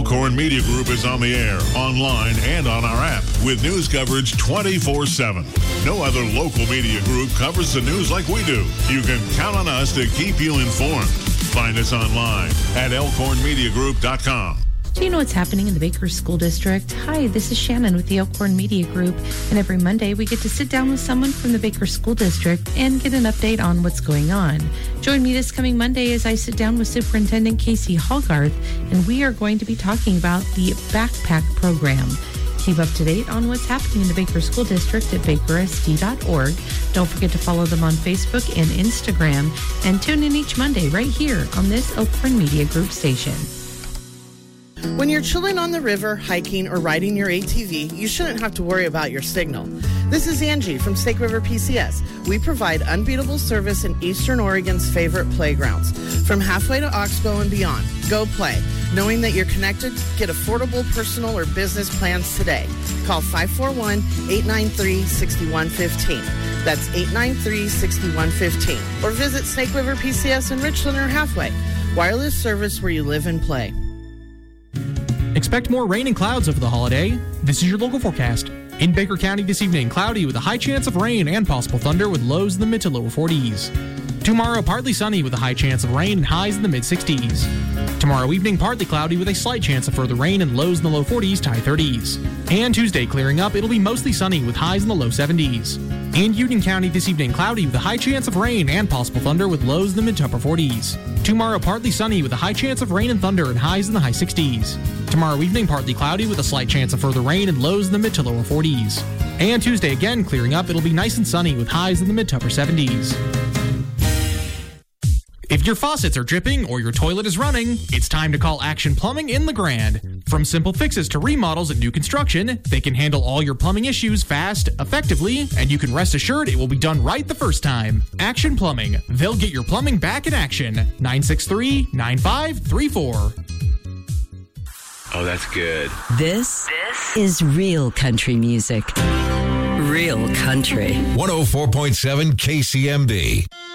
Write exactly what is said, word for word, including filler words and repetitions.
Elkhorn Media Group is on the air, online, and on our app with news coverage twenty-four seven. No other local media group covers the news like we do. You can count on us to keep you informed. Find us online at elkhorn media group dot com. Do you know what's happening in the Baker School District? Hi, this is Shannon with the Elkhorn Media Group, and every Monday we get to sit down with someone from the Baker School District and get an update on what's going on. Join me this coming Monday as I sit down with Superintendent Casey Hallgarth, and we are going to be talking about the Backpack Program. Keep up to date on what's happening in the Baker School District at baker s d dot org. Don't forget to follow them on Facebook and Instagram, and tune in each Monday right here on this Elkhorn Media Group station. When you're chilling on the river, hiking, or riding your A T V, you shouldn't have to worry about your signal. This is Angie from Snake River P C S. We provide unbeatable service in Eastern Oregon's favorite playgrounds. From halfway to Oxbow and beyond, go play. Knowing that you're connected, get affordable personal or business plans today. Call five four one, eight nine three, six one one five. That's eight nine three, six one one five. Or visit Snake River P C S in Richland or Halfway. Wireless service where you live and play. Expect more rain and clouds over the holiday. This is your local forecast. In Baker County this evening, cloudy with a high chance of rain and possible thunder with lows in the mid to lower forties. Tomorrow, partly sunny with a high chance of rain and highs in the mid sixties. Tomorrow evening, partly cloudy with a slight chance of further rain and lows in the low forties to high thirties. And Tuesday, clearing up, it'll be mostly sunny with highs in the low seventies. In Union County this evening, cloudy with a high chance of rain and possible thunder with lows in the mid to upper forties. Tomorrow, partly sunny with a high chance of rain and thunder and highs in the high sixties. Tomorrow evening, partly cloudy with a slight chance of further rain and lows in the mid to lower forties. And Tuesday, again, clearing up, it'll be nice and sunny with highs in the mid to upper seventies. If your faucets are dripping or your toilet is running, it's time to call Action Plumbing in LeGrand. From simple fixes to remodels and new construction, they can handle all your plumbing issues fast, effectively, and you can rest assured it will be done right the first time. Action Plumbing. They'll get your plumbing back in action. nine six three, nine five three four. Oh, that's good. This, this is real country music. Real country. one oh four point seven K C M D.